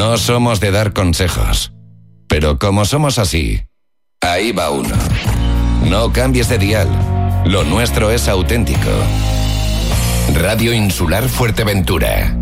No somos de dar consejos, pero como somos así, ahí va uno. No cambies de dial. Lo nuestro es auténtico. Radio Insular Fuerteventura.